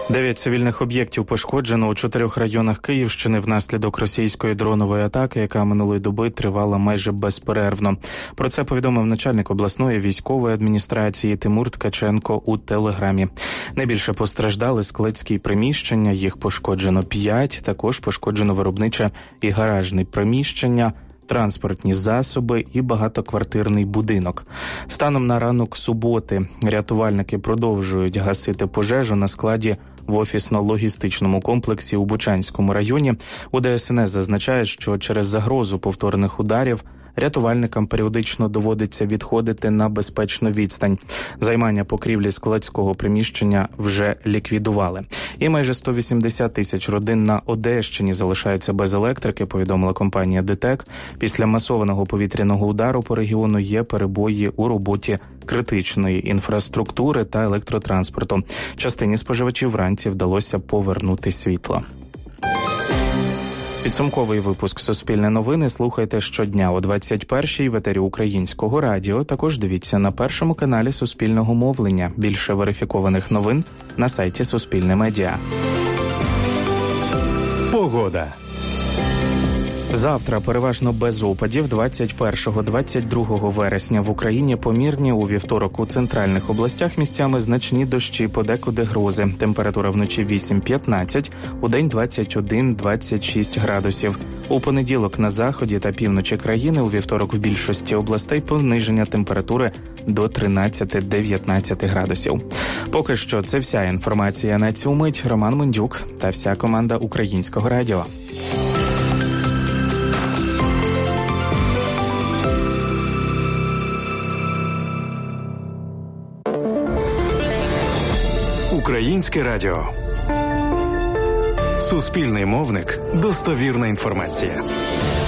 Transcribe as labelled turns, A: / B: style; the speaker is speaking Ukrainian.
A: 9 цивільних об'єктів пошкоджено у 4 районах Київщини внаслідок російської дронової атаки, яка минулої доби тривала майже безперервно. Про це повідомив начальник обласної військової адміністрації Тимур Ткаченко у Телеграмі. Найбільше постраждали складські приміщення, їх пошкоджено 5, також пошкоджено виробниче і гаражне приміщення, транспортні засоби і багатоквартирний будинок. Станом на ранок суботи рятувальники продовжують гасити пожежу на складі в офісно-логістичному комплексі у Бучанському районі. У ДСНС зазначають, що через загрозу повторних ударів рятувальникам періодично доводиться відходити на безпечну відстань. Займання покрівлі складського приміщення вже ліквідували. І майже 180 тисяч родин на Одещині залишаються без електрики, повідомила компанія ДТЕК. Після масованого повітряного удару по регіону є перебої у роботі критичної інфраструктури та електротранспорту. Частині споживачів вранці вдалося повернути світло. Підсумковий випуск «Суспільне новини» слухайте щодня о 21-й в етері Українського радіо. Також дивіться на першому каналі Суспільного мовлення. Більше верифікованих новин на сайті Суспільне Медіа.
B: Погода.
A: Завтра переважно без опадів. 21-22 вересня в Україні помірні, у вівторок у центральних областях місцями значні дощі, подекуди грози. Температура вночі 8-15, удень 21-26 градусів. У понеділок на заході та півночі країни, у вівторок в більшості областей пониження температури до 13-19 градусів. Поки що це вся інформація на цю мить. Роман Мендюк та вся команда Українського радіо.
B: Українське радіо. Суспільний мовник. Достовірна інформація.